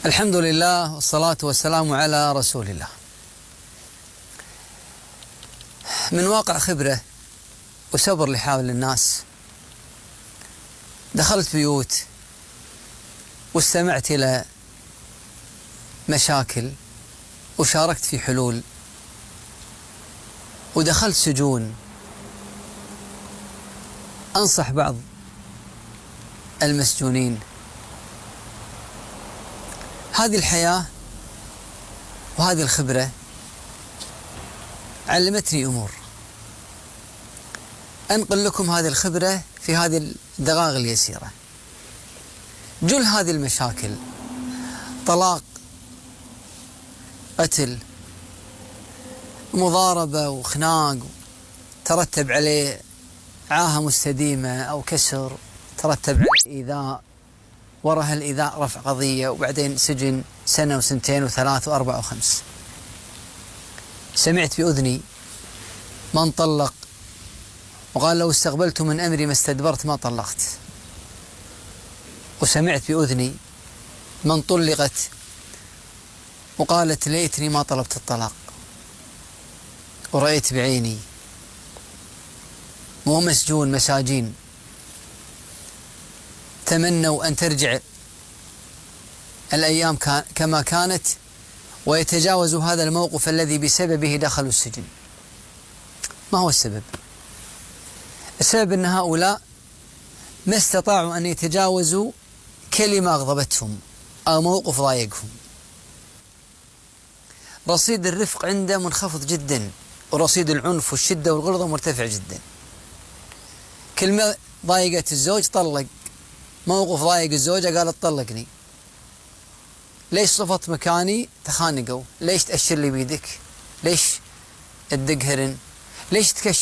الحمد لله والصلاة والسلام على رسول الله. من واقع خبرة وصبر لحال الناس دخلت بيوت واستمعت إلى مشاكل وشاركت في حلول، ودخلت سجون أنصح بعض المسجونين. هذه الحياة وهذه الخبرة علمتني أمور، أنقل لكم هذه الخبرة في هذه الدقائق اليسيرة. جل هذه المشاكل طلاق، قتل، مضاربة وخناق ترتب عليه عاهة مستديمة أو كسر، ترتب عليه إيذاء، وراء هالإيذاء رفع قضية وبعدين سجن سنة وسنتين وثلاث وأربع وخمس. سمعت بأذني من طلق وقال لو استقبلت من أمري ما استدبرت ما طلقت، وسمعت بأذني من طلقت وقالت ليتني ما طلبت الطلاق، ورأيت بعيني مو مسجون مساجين تمنوا أن ترجع الأيام كما كانت ويتجاوزوا هذا الموقف الذي بسببه دخلوا السجن. ما هو السبب؟ السبب أن هؤلاء ما استطاعوا أن يتجاوزوا كلمة أغضبتهم أو موقف ضايقهم. رصيد الرفق عنده منخفض جدا، ورصيد العنف والشدة والغلظة مرتفع جدا. كلمة ضايقت الزوج طلق، موقف ضايق الزوجة قالت طلقني، ليش صفت مكاني تخانقوا، ليش تأشر لي بيدك، ليش تدق هرن، ليش تكشف